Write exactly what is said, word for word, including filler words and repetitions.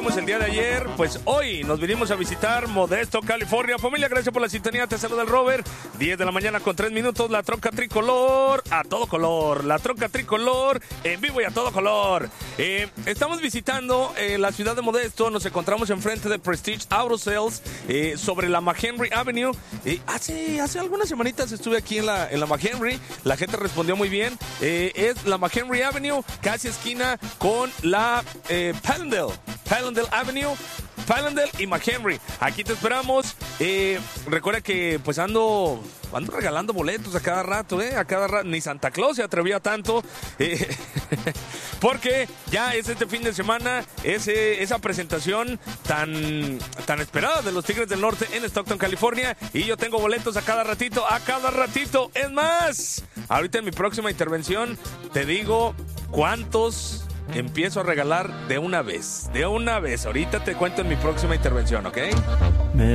hicimos el día de ayer, pues hoy nos vinimos a visitar Modesto, California. Familia, gracias por la sintonía, te saluda el Robert. diez de la mañana con tres minutos, la troca tricolor a todo color. La troca tricolor en vivo y a todo color. Eh, estamos visitando eh, la ciudad de Modesto, nos encontramos enfrente de Prestige Auto Sales, eh, sobre la McHenry Avenue. Eh, hace, hace algunas semanitas estuve aquí en la, en la McHenry, la gente respondió muy bien. Eh, es la McHenry Avenue, casi esquina con la eh, Palendale, Palendale Avenue, Palendale y McHenry. Aquí te esperamos. Eh, recuerda que pues ando, ando regalando boletos a cada rato, ¿eh? A cada rato. Ni Santa Claus se atrevía tanto. Eh, porque ya es este fin de semana ese, esa presentación tan, tan esperada de los Tigres del Norte en Stockton, California. Y yo tengo boletos a cada ratito, a cada ratito. Es más, ahorita en mi próxima intervención te digo cuántos empiezo a regalar de una vez. De una vez. Ahorita te cuento en mi próxima intervención, ¿ok?